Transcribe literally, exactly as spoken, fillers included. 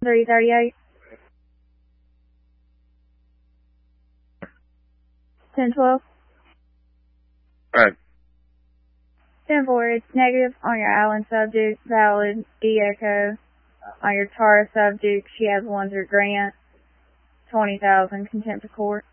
three thirty-eight. ten twelve. Alright. ten four, it's negative on your island subject, valid, E-echo. On your Tara subject, she has one through grant, twenty thousand, contempt of court.